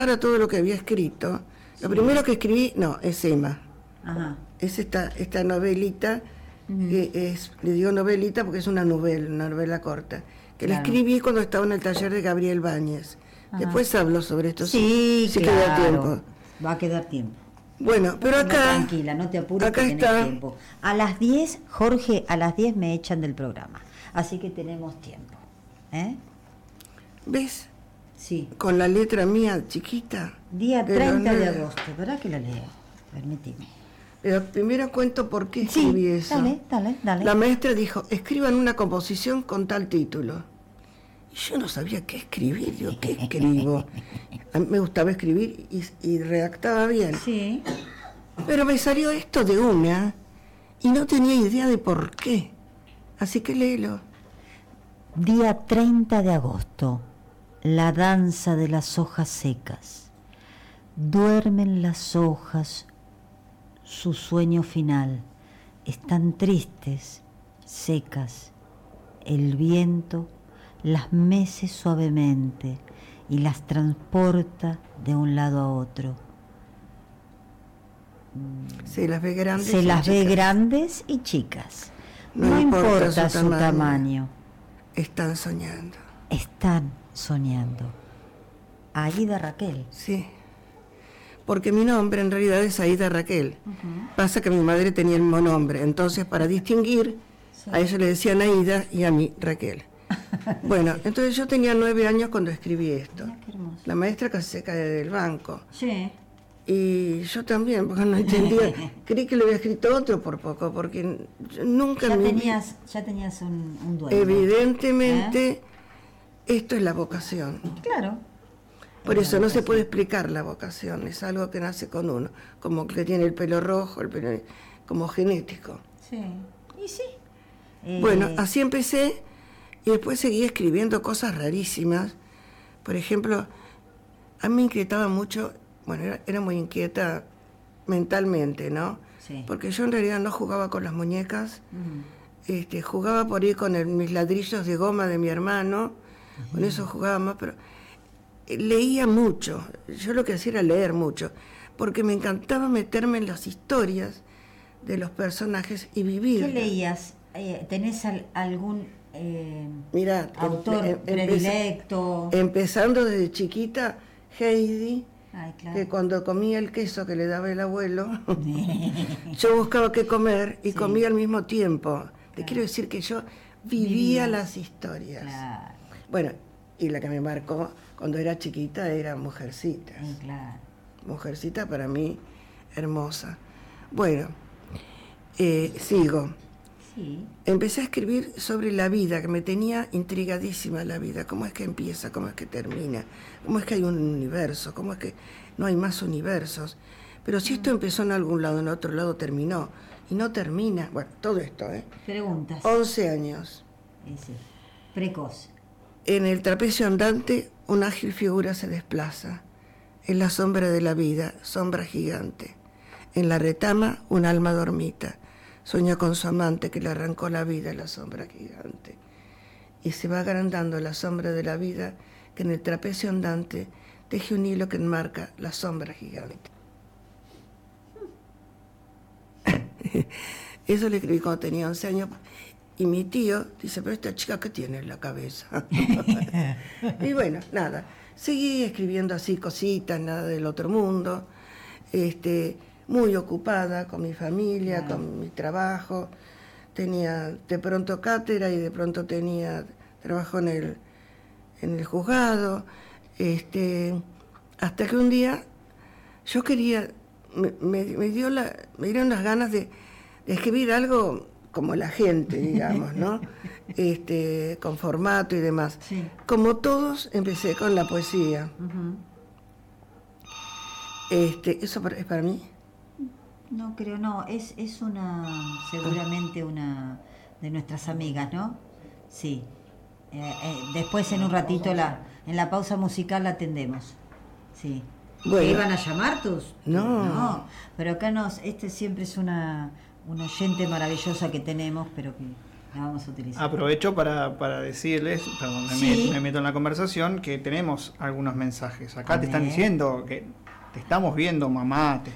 a todo lo que había escrito, lo primero que escribí, es Emma. Ajá. Es esta novelita, le digo novelita porque es una novela corta, que la escribí cuando estaba en el taller de Gabriel Báñez. Ajá. Después hablo sobre esto, sí, si claro. queda tiempo. Va a quedar tiempo. Bueno, pero acá... Tranquila, no te apures, acá que tenés está. tiempo. A las 10, Jorge, a las 10 me echan del programa. Así que tenemos tiempo. ¿Ves? Sí. Con la letra mía chiquita. Día 30 de agosto, ¿verdad que la leo? Permíteme. Pero primero cuento por qué escribí eso. Dale. La maestra dijo, escriban una composición con tal título. Y yo no sabía qué escribir. Digo, ¿qué escribo? A mí me gustaba escribir y redactaba bien. Sí. Pero me salió esto de una y no tenía idea de por qué. Así que léelo. Día 30 de agosto. La danza de las hojas secas. Duermen las hojas su sueño final. Están tristes, secas. El viento las mece suavemente y las transporta de un lado a otro. Se las ve grandes. Se las ve grandes y chicas. No importa su tamaño. Están soñando. Están soñando. Aida Raquel. Sí. Porque mi nombre en realidad es Aida Raquel. Pasa que mi madre tenía el mismo nombre. Entonces, para distinguir, a ella le decían Aida y a mí Raquel. Bueno, entonces yo tenía 9 años cuando escribí esto. La maestra casi se cae del banco. Sí. Y yo también, porque no entendía. Creí que lo había escrito otro por poco, porque yo nunca ya tenías un dueño. Evidentemente, esto es la vocación. Claro. Por eso no se puede explicar la vocación, es algo que nace con uno, como que tiene el pelo rojo, como genético. Sí, y sí. Bueno, así empecé y después seguí escribiendo cosas rarísimas. Por ejemplo, a mí me inquietaba mucho, bueno, era muy inquieta mentalmente, ¿no? Sí. Porque yo en realidad no jugaba con las muñecas, jugaba por ahí con mis ladrillos de goma de mi hermano, con eso jugaba más, pero... leía mucho, yo lo que hacía era leer mucho, porque me encantaba meterme en las historias de los personajes y vivir. ¿Qué leías? ¿Tenés algún Mirá, autor predilecto? Empezando desde chiquita, Heidi, Ay, claro. que cuando comía el queso que le daba el abuelo, yo buscaba qué comer y comía al mismo tiempo. Te quiero decir que yo vivía las historias. Claro. Bueno, y la que me marcó cuando era chiquita era Mujercitas. Claro. Mujercita para mí, hermosa. Bueno, sigo. Sí. Empecé a escribir sobre la vida, que me tenía intrigadísima la vida. ¿Cómo es que empieza? ¿Cómo es que termina? ¿Cómo es que hay un universo? ¿Cómo es que no hay más universos? Pero si esto empezó en algún lado, en otro lado terminó. Y no termina. Bueno, todo esto, Preguntas. 11 años. Sí. Precoz. En el trapecio andante, una ágil figura se desplaza. En la sombra de la vida, sombra gigante. En la retama, un alma dormita. Sueña con su amante que le arrancó la vida, la sombra gigante. Y se va agrandando la sombra de la vida, que en el trapecio andante teje un hilo que enmarca la sombra gigante. Eso le escribí cuando tenía 11 años. Y mi tío dice, pero esta chica, ¿qué tiene en la cabeza? Y bueno, nada, seguí escribiendo así cositas, nada del otro mundo, muy ocupada con mi familia, con mi trabajo. Tenía de pronto cátedra y de pronto tenía trabajo en el juzgado. Hasta que un día yo quería, me dieron las ganas de escribir algo como la gente, digamos, ¿no? Con formato y demás. Sí. Como todos, empecé con la poesía. ¿Eso es para mí? No creo, no. Es seguramente una de nuestras amigas, ¿no? Sí. Después en un ratito, en la pausa musical la atendemos. Sí. Bueno. ¿Te iban a llamar tus? No. Pero acá siempre es una oyente maravillosa que tenemos, pero que la vamos a utilizar. Aprovecho para decirles, perdón, me meto en la conversación, que tenemos algunos mensajes. Acá te están diciendo que te estamos viendo, mamá,